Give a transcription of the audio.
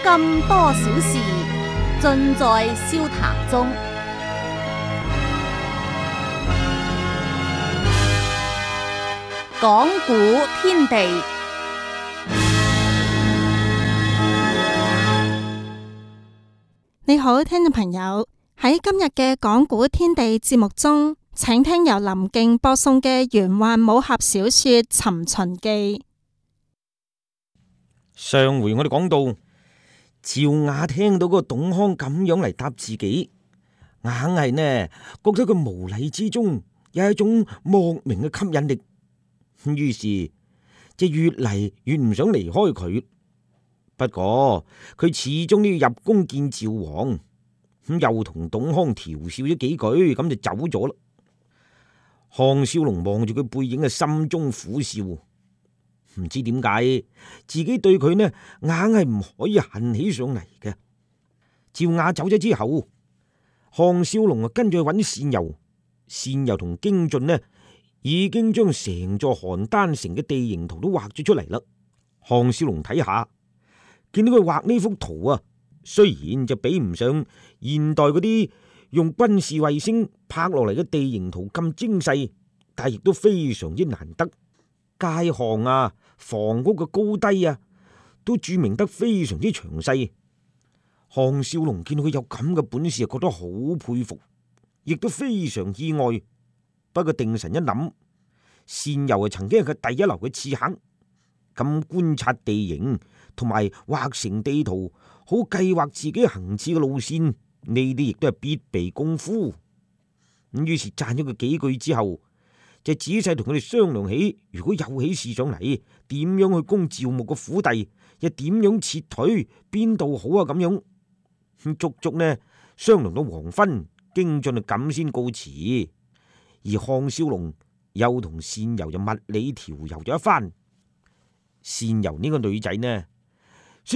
今多少事，盡在笑談中。講古天地， 你好，聽眾朋友，喺今日嘅講古天地節目中，請聽由林敬播送嘅玄幻武俠小說《尋秦記》。 上回我哋講到趙雅聽到嗰個董康咁樣嚟答自己，硬係呢覺得佢無禮之中有一種莫名嘅吸引力，於是就越嚟越唔想離開佢。不過佢始終都要入宮見趙王，又同董康調笑咗幾句，咁就走咗啦。項少龍望住佢背影嘅心中苦笑。唔知點解自己對佢呢硬係唔可以恨起上嚟嘅。趙雅走咗之後，項少龍跟住去揾單由，單由同京俊呢已經將成座邯鄲城嘅地形圖都畫咗出嚟啦。項少龍睇下，見到佢畫呢幅圖啊，雖然就比唔上現代嗰啲用軍事衛星拍落嚟嘅地形圖咁精細，但係亦都非常之難得。街巷啊，房屋嘅高低啊，都注明得非常之詳細。項少龍見到佢有咁嘅本事，覺得好佩服，亦都非常意外。不過定神一諗，單由曾經係佢第一流嘅刺客，咁觀察地形同埋畫成地圖，好計劃自己行刺嘅路線，呢啲亦都係必備功夫。咁於是讚咗佢幾句之後，就仔細同佢哋商量起，如果有起事上嚟，點樣去攻趙牧個府邸，又點樣撤退，邊度好啊？咁樣足足呢商量到黃昏，京俊就咁先告辭。而項少龍又同單由就物理調柔咗一番。單由呢個女仔呢，